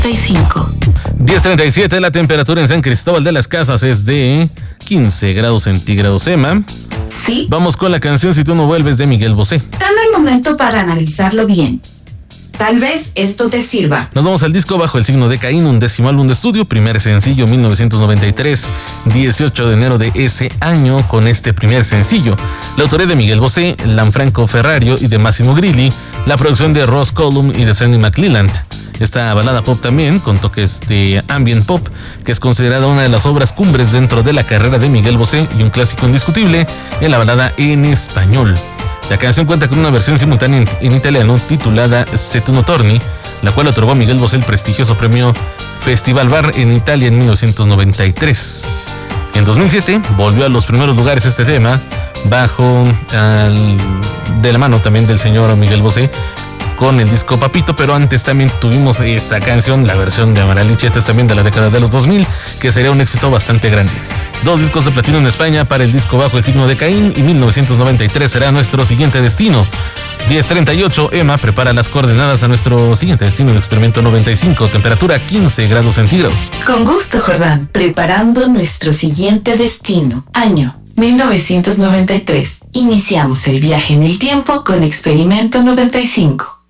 10:37, la temperatura en San Cristóbal de las Casas es de 15 grados centígrados. Emma, Sí. vamos con la canción Si tú no vuelves de Miguel Bosé. Dame un momento para analizarlo bien. Tal vez esto te sirva. Nos vamos al disco Bajo el signo de Caín, 11º álbum de estudio, primer sencillo 1993, 18 de enero de ese año con este primer sencillo. La autoría de Miguel Bosé, Lanfranco Ferrario y de Massimo Grilli, la producción de Ross Cullum y de Sandy McClelland. Esta balada pop también, con toques de ambient pop, que es considerada una de las obras cumbres dentro de la carrera de Miguel Bosé y un clásico indiscutible en la balada en español. La canción cuenta con una versión simultánea en italiano titulada Se tu non torni, la cual otorgó a Miguel Bosé el prestigioso premio Festival Bar en Italia en 1993. En 2007 volvió a los primeros lugares este tema, de la mano también del señor Miguel Bosé, con el disco Papito, pero antes también tuvimos esta canción, la versión de Amaral y Chetas también de la década de los 2000, que sería un éxito bastante grande. 2 discos de platino en España para el disco Bajo el signo de Caín y 1993 será nuestro siguiente destino. 10:38, Emma prepara las coordenadas a nuestro siguiente destino, el experimento 95, temperatura 15 grados centígrados. Con gusto, Jordán. Preparando nuestro siguiente destino. Año 1993. Iniciamos el viaje en el tiempo con experimento 95.